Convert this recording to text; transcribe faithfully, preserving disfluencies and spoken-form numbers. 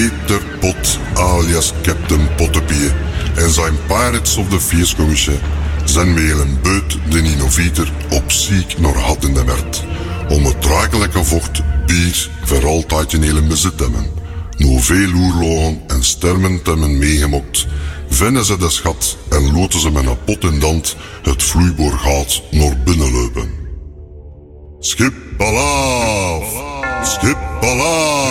Peter Pot alias Captain Pottepie en zijn Pirates of the Vierskomische zijn met een beut de innovator op ziek naar had in de werd. Om het drakelijke vocht bier voor altijd in hele bezit te hebben. Nu veel oerlogen en stermen te hebben meegemokt, vinden ze de schat en loten ze met een pot in dand het vloeiboorgaat naar binnen lopen. Schip palaaf! Schip palaaf!